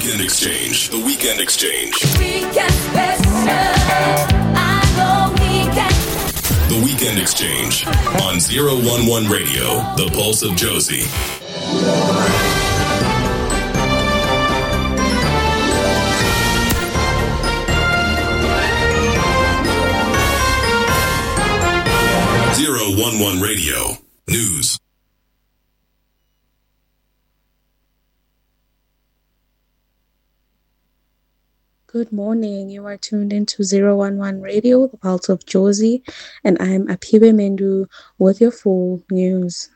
Weekend Exchange. The Weekend Exchange. Weekend special. I go weekend. The Weekend Exchange on 011 Radio, the Pulse of Josie. Zero 11 Radio News. Good morning. You are tuned into 011 Radio, the Pulse of Josie, and I'm Apibe Mendu with your full news.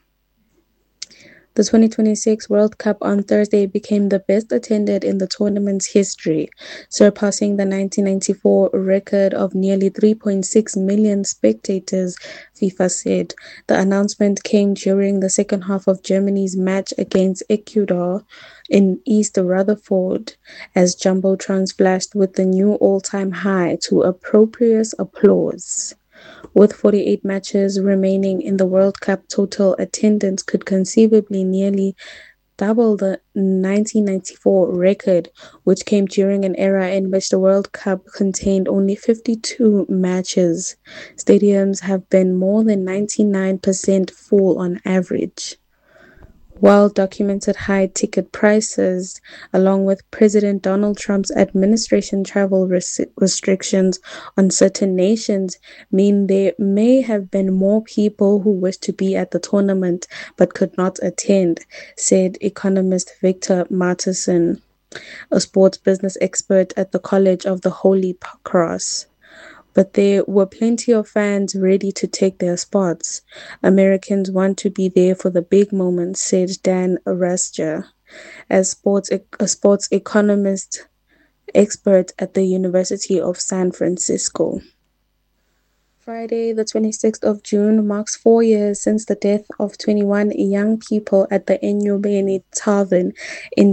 The 2026 World Cup on Thursday became the best attended in the tournament's history, surpassing the 1994 record of nearly 3.6 million spectators, FIFA said. The announcement came during the second half of Germany's match against Ecuador in East Rutherford, as Jumbotrons flashed with the new all-time high to appropriate applause. With 48 matches remaining in the World Cup, total attendance could conceivably nearly double the 1994 record, which came during an era in which the World Cup contained only 52 matches. Stadiums have been more than 99% full on average. Well-documented high ticket prices, along with President Donald Trump's administration travel restrictions on certain nations, mean there may have been more people who wished to be at the tournament but could not attend, said economist Victor Martenson, a sports business expert at the College of the Holy Cross. But there were plenty of fans ready to take their spots. Americans want to be there for the big moments, said Dan Rasger, as a sports economist expert at the University of San Francisco. Friday, the 26th of June, marks 4 years since the death of 21 young people at the Enyobeni Tavern in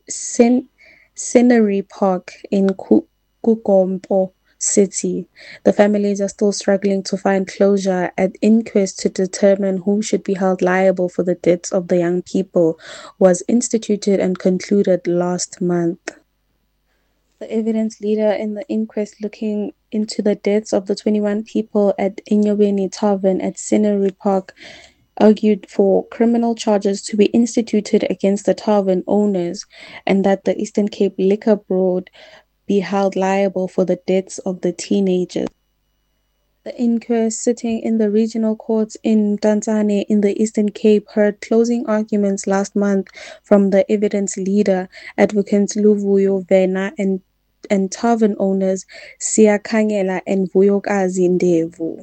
Scenery Park in Kugompo City. The families are still struggling to find closure. An inquest to determine who should be held liable for the deaths of the young people was instituted and concluded last month. The evidence leader in the inquest looking into the deaths of the 21 people at Enyobeni Tavern at Scenery Park argued for criminal charges to be instituted against the tavern owners and that the Eastern Cape Liquor Board be held liable for the deaths of the teenagers. The inquest, sitting in the regional courts in Tanzania in the Eastern Cape, heard closing arguments last month from the evidence leader, advocates Luvuyo Vena and tavern owners Siyakhangela and Vuyokazi Ndevu.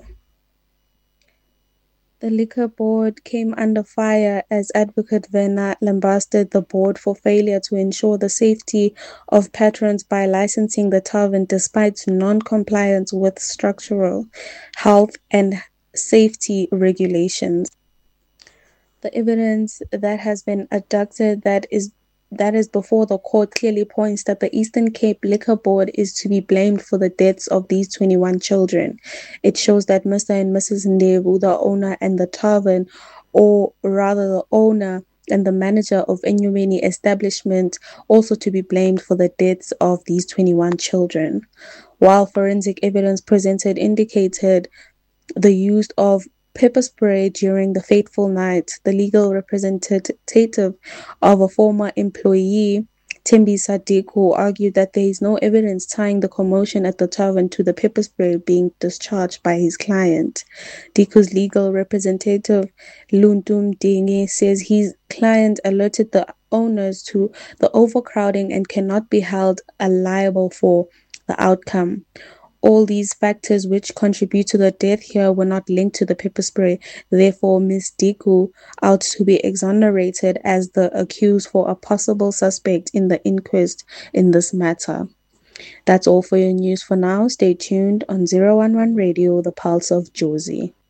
The liquor board came under fire as advocate Vena lambasted the board for failure to ensure the safety of patrons by licensing the tavern despite non-compliance with structural, health and safety regulations. The evidence that has been adduced that is before the court clearly points that the Eastern Cape Liquor Board is to be blamed for the deaths of these 21 children. It shows that Mr. and Mrs. Ndevu, the owner and the tavern, or rather the owner and the manager of Enyobeni establishment, also to be blamed for the deaths of these 21 children. While forensic evidence presented indicated the use of pepper spray during the fateful night, the legal representative of a former employee, Tembisa Diku, argued that there is no evidence tying the commotion at the tavern to the pepper spray being discharged by his client. Diku's legal representative, Luntum Dinge, says his client alerted the owners to the overcrowding and cannot be held liable for the outcome. All these factors which contribute to the death here were not linked to the pepper spray. Therefore, Ms. Diku out to be exonerated as the accused for a possible suspect in the inquest in this matter. That's all for your news for now. Stay tuned on 011 Radio, the Pulse of Josie.